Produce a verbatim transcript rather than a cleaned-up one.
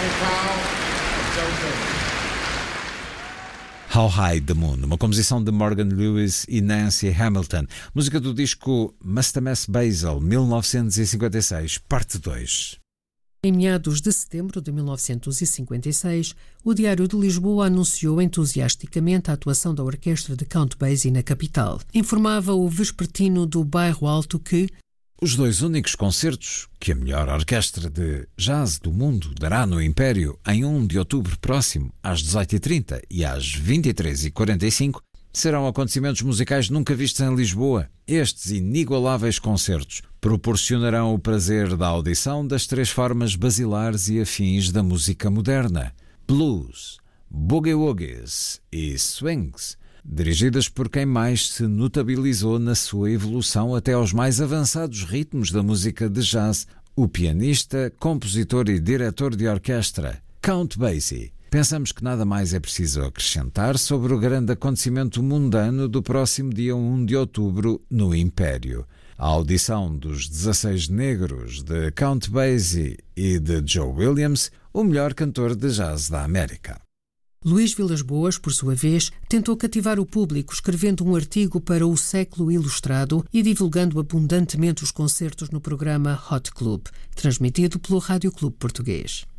How High the Moon, uma composição de Morgan Lewis e Nancy Hamilton, música do disco Master Mass Basil, mil novecentos e cinquenta e seis, parte dois. Em meados de setembro de mil novecentos e cinquenta e seis, o Diário de Lisboa anunciou entusiasticamente a atuação da orquestra de Count Basie na capital. Informava o vespertino do Bairro Alto que os dois únicos concertos que a melhor orquestra de jazz do mundo dará no Império em primeiro de outubro próximo, às dezoito e trinta e às vinte e três e quarenta e cinco, serão acontecimentos musicais nunca vistos em Lisboa. Estes inigualáveis concertos proporcionarão o prazer da audição das três formas basilares e afins da música moderna: blues, boogie-woogies e swings, dirigidas por quem mais se notabilizou na sua evolução até aos mais avançados ritmos da música de jazz, o pianista, compositor e diretor de orquestra, Count Basie. Pensamos que nada mais é preciso acrescentar sobre o grande acontecimento mundano do próximo dia primeiro de outubro no Império. A audição dos dezasseis Negros de Count Basie e de Joe Williams, o melhor cantor de jazz da América. Luís Vilas Boas, por sua vez, tentou cativar o público escrevendo um artigo para o Século Ilustrado e divulgando abundantemente os concertos no programa Hot Club, transmitido pelo Rádio Clube Português.